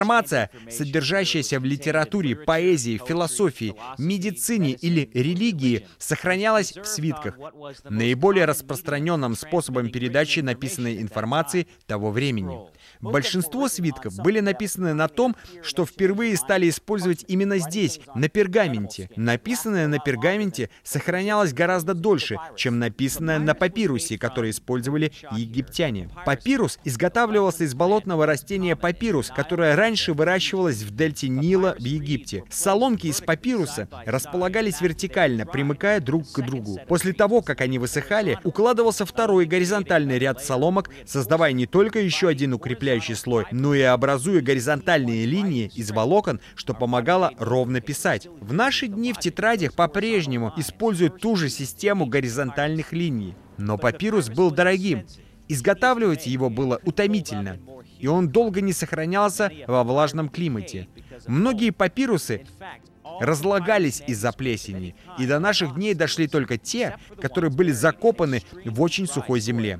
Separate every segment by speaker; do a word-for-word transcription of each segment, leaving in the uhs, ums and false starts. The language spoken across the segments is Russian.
Speaker 1: Информация, содержащаяся в литературе, поэзии, философии, медицине или религии, сохранялась в свитках, наиболее распространенным способом передачи написанной информации того времени. Большинство свитков были написаны на том, что впервые стали использовать именно здесь, на пергаменте. Написанное на пергаменте сохранялось гораздо дольше, чем написанное на папирусе, который использовали египтяне. Папирус изготавливался из болотного растения папирус, которое раньше выращивалось в дельте Нила в Египте. Соломки из папируса располагались вертикально, примыкая друг к другу. После того, как они высыхали, укладывался второй горизонтальный ряд соломок, создавая не только еще один укрепляющий слой, но и образуя горизонтальные линии из волокон, что помогало ровно писать. В наши дни в тетрадях по-прежнему используют ту же систему горизонтальных линий. Но папирус был дорогим. Изготавливать его было утомительно, и он долго не сохранялся во влажном климате. Многие папирусы разлагались из-за плесени, и до наших дней дошли только те, которые были закопаны в очень сухой земле.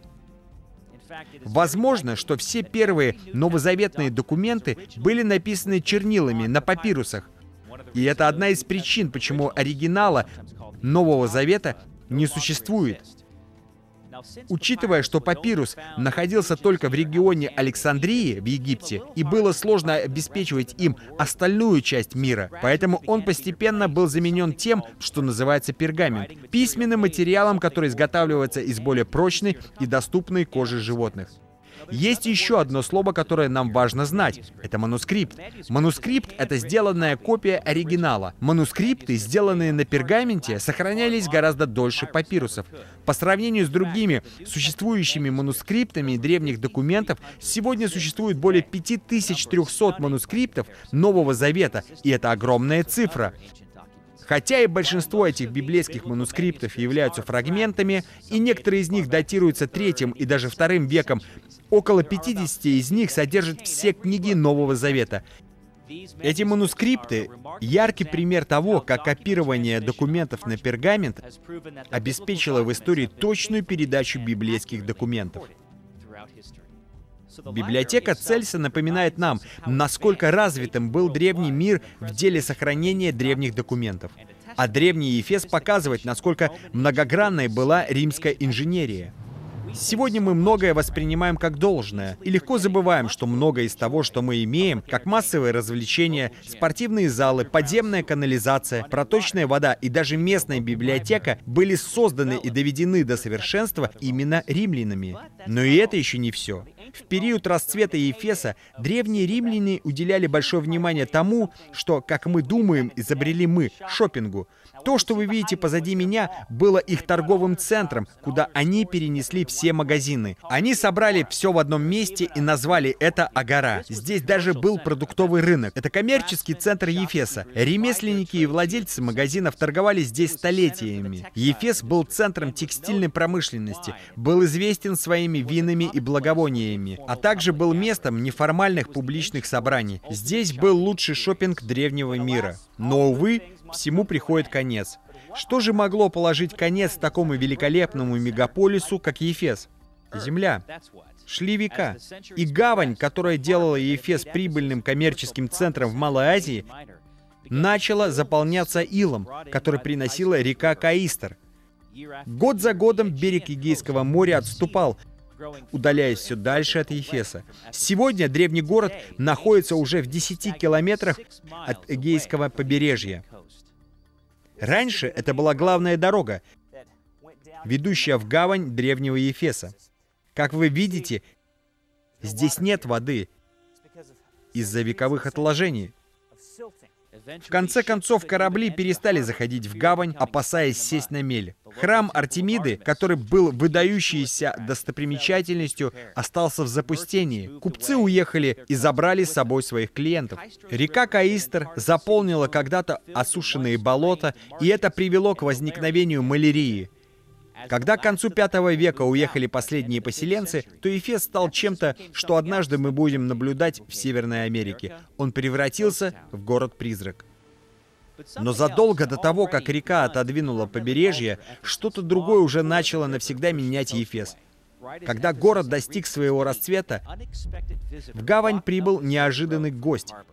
Speaker 1: Возможно, что все первые новозаветные документы были написаны чернилами на папирусах, и это одна из причин, почему оригинала Нового Завета не существует. Учитывая, что папирус находился только в регионе Александрии в Египте, и было сложно обеспечивать им остальную часть мира, поэтому он постепенно был заменен тем, что называется пергамент, письменным материалом, который изготавливается из более прочной и доступной кожи животных. Есть еще одно слово, которое нам важно знать. Это манускрипт. Манускрипт — это сделанная копия оригинала. Манускрипты, сделанные на пергаменте, сохранялись гораздо дольше папирусов. По сравнению с другими существующими манускриптами древних документов, сегодня существует более пяти тысяч трёхсот манускриптов Нового Завета, и это огромная цифра. Хотя и большинство этих библейских манускриптов являются фрагментами, и некоторые из них датируются третьим и даже вторым веком, около пятидесяти из них содержат все книги Нового Завета. Эти манускрипты — яркий пример того, как копирование документов на пергамент обеспечило в истории точную передачу библейских документов. Библиотека Цельса напоминает нам, насколько развитым был древний мир в деле сохранения древних документов. А древний Ефес показывает, насколько многогранной была римская инженерия. Сегодня мы многое воспринимаем как должное, и легко забываем, что многое из того, что мы имеем, как массовые развлечения, спортивные залы, подземная канализация, проточная вода и даже местная библиотека, были созданы и доведены до совершенства именно римлянами. Но и это еще не все. В период расцвета Ефеса древние римляне уделяли большое внимание тому, что, как мы думаем, изобрели мы — шопингу. То, что вы видите позади меня, было их торговым центром, куда они перенесли все магазины. Они собрали все в одном месте и назвали это Агора. Здесь даже был продуктовый рынок. Это коммерческий центр Ефеса. Ремесленники и владельцы магазинов торговали здесь столетиями. Ефес был центром текстильной промышленности, был известен своими винами и благовониями, а также был местом неформальных публичных собраний. Здесь был лучший шопинг древнего мира. Но, увы, всему приходит конец. Что же могло положить конец такому великолепному мегаполису, как Ефес? Земля. Шли века. И гавань, которая делала Ефес прибыльным коммерческим центром в Малой Азии, начала заполняться илом, который приносила река Каистр. Год за годом берег Эгейского моря отступал, удаляясь все дальше от Ефеса. Сегодня древний город находится уже в десяти километрах от Эгейского побережья. Раньше это была главная дорога, ведущая в гавань древнего Ефеса. Как вы видите, здесь нет воды из-за вековых отложений. В конце концов, корабли перестали заходить в гавань, опасаясь сесть на мель. Храм Артемиды, который был выдающейся достопримечательностью, остался в запустении. Купцы уехали и забрали с собой своих клиентов. Река Каистр заполнила когда-то осушенные болота, и это привело к возникновению малярии. Когда к концу пятого века уехали последние поселенцы, то Ефес стал чем-то, что однажды мы будем наблюдать в Северной Америке. Он превратился в город-призрак. Но задолго до того, как река отодвинула побережье, что-то другое уже начало навсегда менять Ефес. Когда город достиг своего расцвета, в гавань прибыл неожиданный гость.